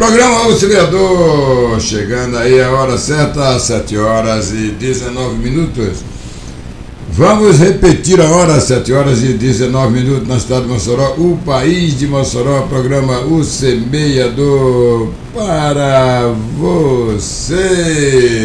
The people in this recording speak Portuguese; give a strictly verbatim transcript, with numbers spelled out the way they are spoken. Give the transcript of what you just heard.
Programa Auxiliador, chegando aí a hora certa, sete horas e dezenove minutos. Vamos repetir a hora, sete horas e dezenove minutos na cidade de Mossoró, o país de Mossoró, programa O Semeador para você.